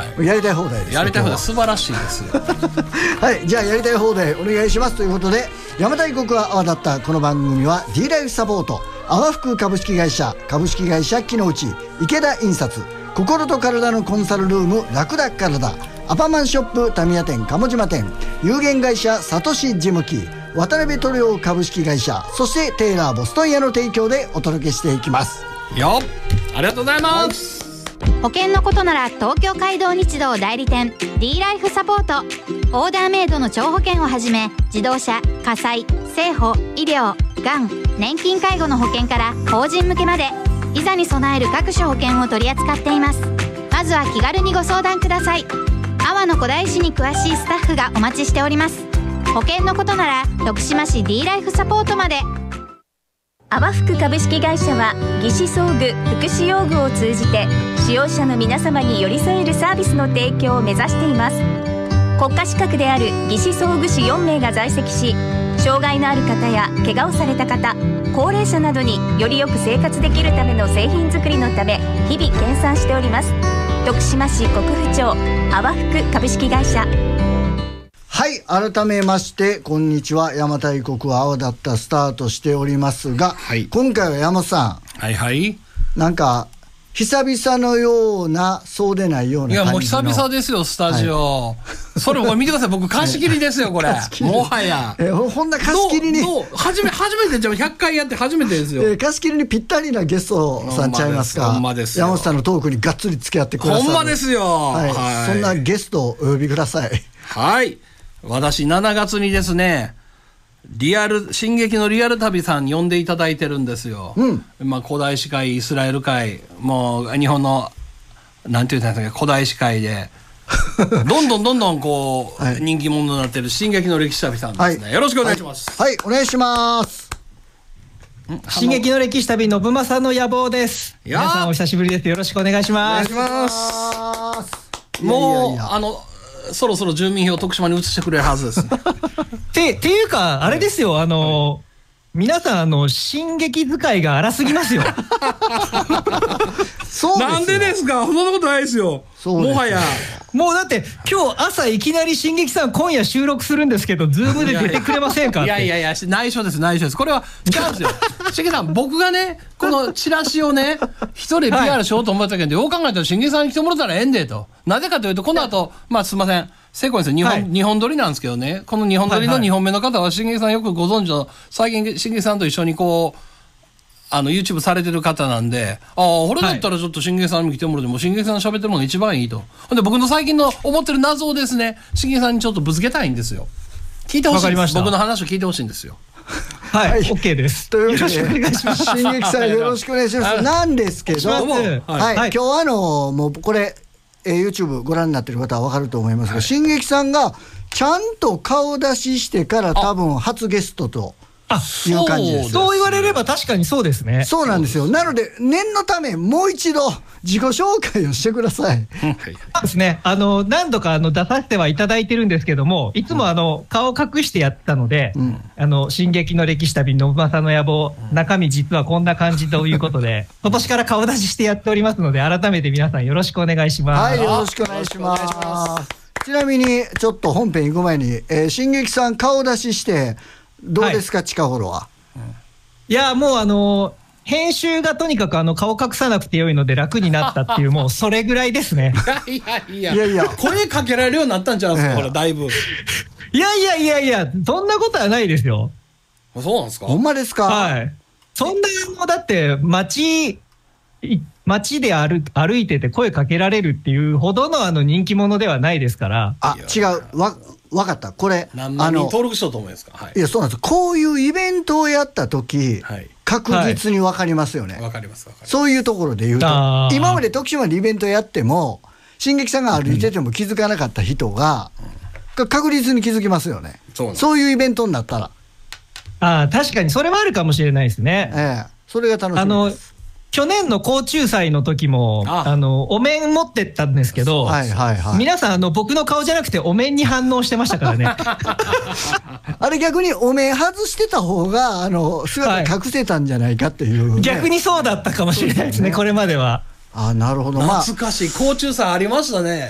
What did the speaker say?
やりたい放題です。 やりたい放題素晴らしいですよはい、じゃあやりたい放題お願いしますということで、邪馬台国は泡だったこの番組は D ライフサポート、泡福株式会社、株式会社木の内、池田印刷、心と体のコンサルルームラクダ体、アパマンショップタミヤ店鴨島店、有限会社サトシ事務機、渡辺塗料株式会社、そしてテーラーボストン屋の提供でお届けしていきますよっ。ありがとうございます、 保険のことなら東京街道日動代理店 D ライフサポート、オーダーメイドの超保険をはじめ、自動車、火災、生保、医療、がん、年金介護の保険から法人向けまで、いざに備える各種保険を取り扱っています。まずは気軽にご相談ください。阿波の古代史に詳しいスタッフがお待ちしております。保険のことなら徳島市 D ライフサポートまで。 阿波福株式会社は義肢装具・福祉用具を通じて使用者の皆様に寄り添えるサービスの提供を目指しています。国家資格である義肢装具士4名が在籍し、障害のある方や怪我をされた方、高齢者などによりよく生活できるための製品作りのため日々研鑽しております。徳島市国府町阿波福株式会社。 はい、改めましてこんにちは。邪馬台国は泡だったスタートしておりますが、はい、今回は山本さん、はいはい、なんか久々のようなそうでないような感じの。いやもう久々ですよスタジオ、はい、それこれ見てください僕貸し切りですよこれもはやこんな貸し切りに初めてじゃあ100回やって初めてですよ、 貸し切りにぴったりなゲストさんちゃいますか。ほんまですよ。山本さんのトークにがっつり付き合ってください。 ほんまですよ、 はいはい、そんなゲストをお呼びください。 はい、私7月にですね進撃のリアル旅さんに呼んでいただいてるんですよ、古代史会、イスラエル会、もう日本のなんていうんですか古代史会でどんどんこう、はい、人気者になってる進撃の歴史旅さんですね、はい、よろしくお願いします。 はい、はい、お願いします。 進撃の歴史旅信正の野望です。皆さんお久しぶりです。よろしくお願いします。 お願いします。もうそろそろ住民票徳島に移してくれるはずですねっていうかあれですよ、皆さん進撃使いが荒すぎますよそうですよ。 なんでですか。そんなことないですよ。もはやもうだって今日朝いきなり進撃さん今夜収録するんですけどズームで出てくれませんかって。 いや内緒です。これは違うんですよ進撃さん、僕がねこのチラシをね一人で PR しようと思ったけど、よう考えたら進撃さんに来てもらったらええんでと。なぜかというとこの後すいませんせいこいですよ、2本撮りなんですけどね、この2本撮りの2本目の方は進撃さんよくご存知の、最近進撃さんと一緒にこうYouTube されてる方なんで、これだったらちょっと進撃さんに来てもらって、もう進撃さん喋ってるのが一番いいと。ほんで僕の最近の思ってる謎をですね進撃さんにちょっとぶつけたいんですよ。聞いてほしいんです。僕の話を聞いてほしいんですよ。 はい、OK です。 というわけでよろしくお願いします。進撃さんよろしくお願いします。なんですけど、はい、今日もうこれYouTube ご覧になってる方は分かると思いますが、進撃さんがちゃんと顔出ししてから多分初ゲストという感じです。 そう言われれば確かにそうですね。 そうなんですよ。なので念のためもう一度自己紹介をしてください。 そうですね、何度か出させてはいただいてるんですけども、いつも顔を隠してやったので、進撃の歴史旅信正の野望、中身実はこんな感じということで今年から顔出ししてやっておりますので、改めて皆さんよろしくお願いします。 はい、よろしくお願いします。ちなみにちょっと本編行く前に、進撃さん顔出ししてどうですか、近頃は。 いやもう編集がとにかく顔隠さなくてよいので楽になったっていう、もうそれぐらいですね。 いや声かけられるようになったんちゃうんですか、これだいぶ。 いやそんなことはないですよ。 そうなんですか。 ほんまですか。 はい、そんなだって街で歩いてて声かけられるっていうほどの人気者ではないですから。 違う、分かった。これ何万人登録しようと思いますか。 いや、そうなんです。こういうイベントをやった時、確実に分かりますよね。 分かります。 そういうところで言うと、今まで徳島でイベントやっても進撃さんが歩いてても気づかなかった人が、確実に気づきますよね。そういうイベントになったら。 確かにそれはあるかもしれないですね。 それが楽しみです。 去年の甲虫祭の時もお面持ってったんですけど、皆さん僕の顔じゃなくてお面に反応してましたからね。 あれ逆にお面外してた方が姿隠せたんじゃないかっていう、 逆にそうだったかもしれないですね、これまでは。 なるほど。 懐かしい甲虫祭ありましたね。